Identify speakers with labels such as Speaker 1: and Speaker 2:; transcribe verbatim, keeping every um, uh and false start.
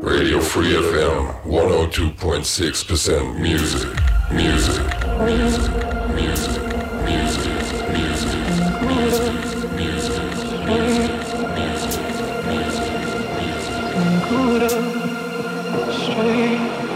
Speaker 1: Radio Free F M, one oh two point six percent music, music, music, music, music, music, music, music, music, music, music, music.